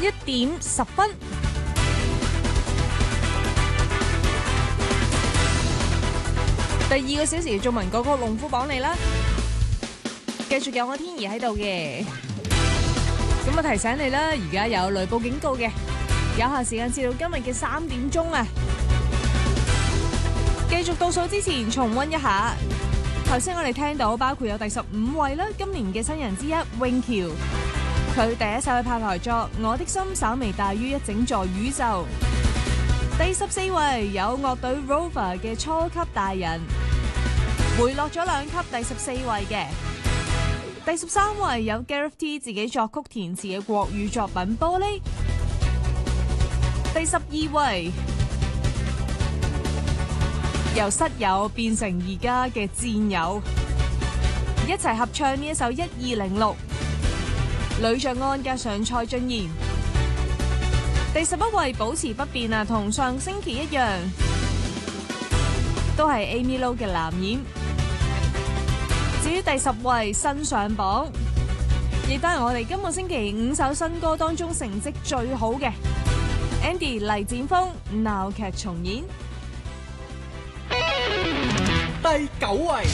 1:10。第2個小時中文歌曲龍虎榜嚟啦，繼續有我天怡喺度嘅。咁啊提醒你啦，而家有雷暴警告嘅，有效時間至到今日嘅3點鐘啊。繼續倒數之前重溫一下，頭先我哋聽到包括有第15位啦，今年嘅新人之一詠喬，佢第一首嘅拍台作《我的心稍微大於一整座宇宙》。第14位有樂隊 Rover 嘅初級大人，回落咗2級，第14位嘅。第13位有 Gareth T 自己作曲填詞嘅國語作品《玻璃》。第12位由室友變成而家嘅戰友，一齊合唱呢一首1206，呂爵安加上蔡俊彥。第11位保持不變啊，同上星期一樣，都係 Amy Lo 嘅藍染。至於第10位新上榜，亦都係我哋今個星期5首新歌當中成績最好嘅 Andy 黎展峰鬧劇重演。 第9位。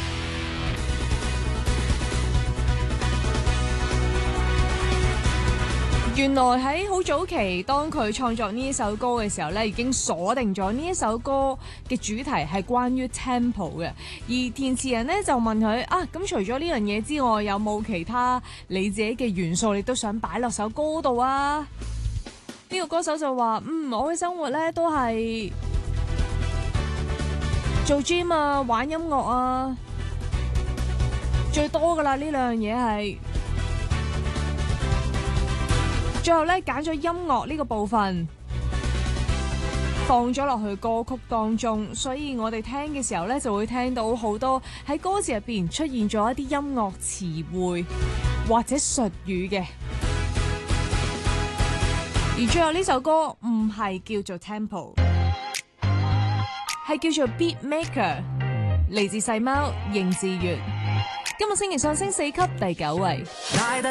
原來喺好早期，當佢創作呢一首歌嘅時候咧，已經鎖定咗呢一首歌嘅主題係關於 tempo 嘅。而填詞人咧就問佢啊，咁除咗呢樣嘢之外，有冇其他你自己嘅元素你都想擺落首歌度啊？呢個歌手就話：我嘅生活咧都係做 gym 啊，玩音樂啊，最多噶啦，呢兩樣嘢係。最後咧揀咗音樂呢個部分放咗落去歌曲當中，所以我哋聽嘅時候咧就會聽到好多喺歌詞入邊出現咗一啲音樂詞彙或者術語嘅。而最後呢首歌唔係叫做 Tempo， 係叫做 Beat Maker， 嚟自細貓應志月。今個星期上升4級，第9位。